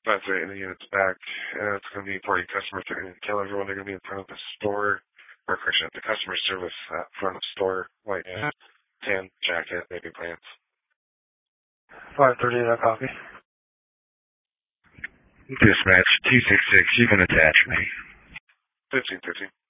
5:30 in the unit's back. It's going to be party customers. They're going to tell everyone they're going to be in front of the store, or correction, at the customer service front of store, white hat, tan jacket, navy pants. 5:30, that copy. Dispatch 266, you can attach me. 15:15.